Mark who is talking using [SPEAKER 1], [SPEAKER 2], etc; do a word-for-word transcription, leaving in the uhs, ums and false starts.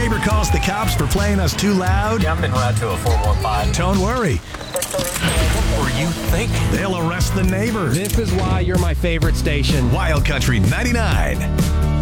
[SPEAKER 1] neighbor calls the cops for playing us too loud?
[SPEAKER 2] Yeah, I'm en route to a four one five.
[SPEAKER 1] Don't worry.
[SPEAKER 2] What were you thinking?
[SPEAKER 1] They'll arrest the neighbor.
[SPEAKER 3] This is why you're my favorite station.
[SPEAKER 1] Wild Country ninety-nine.